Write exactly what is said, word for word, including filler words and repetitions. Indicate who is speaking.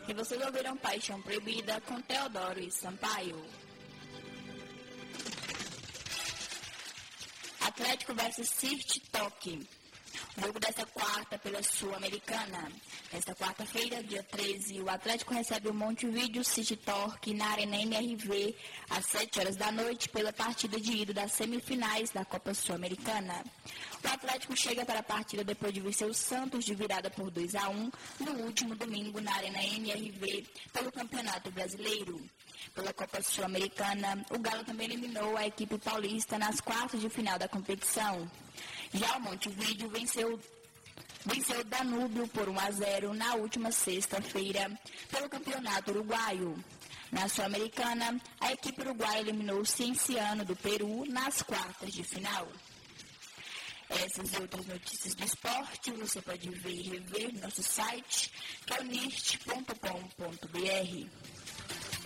Speaker 1: E vocês ouviram Paixão Proibida com Teodoro e Sampaio. Atlético versus City Toque. Jogo desta quarta pela Sul-Americana. Nesta quarta-feira, dia treze, o Atlético recebe o Montevideo City Torque na Arena M R V às sete horas da noite pela partida de ida das semifinais da Copa Sul-Americana. O Atlético chega para a partida depois de vencer o Santos de virada por dois a um no último domingo na Arena M R V pelo Campeonato Brasileiro. Pela Copa Sul-Americana, o Galo também eliminou a equipe paulista nas quartas de final da competição. Já o Montevideo venceu, venceu o Danúbio por um a zero na última sexta-feira pelo Campeonato Uruguaio. Na Sul-Americana, a equipe uruguaia eliminou o Cienciano do Peru nas quartas de final. Essas e outras notícias do esporte você pode ver e rever no nosso site, que é o nirte ponto com ponto br.